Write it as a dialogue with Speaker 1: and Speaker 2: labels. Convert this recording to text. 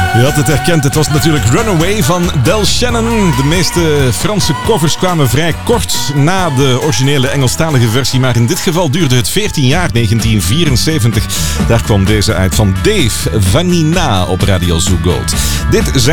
Speaker 1: Je had het herkend, het was natuurlijk Runaway van Del Shannon. De meeste Franse covers kwamen vrij kort na de originele Engelstalige versie, maar in dit geval duurde het 14 jaar, 1974. Daar kwam deze uit van Dave Vanina op Radio Zoo Gold. Dit zijn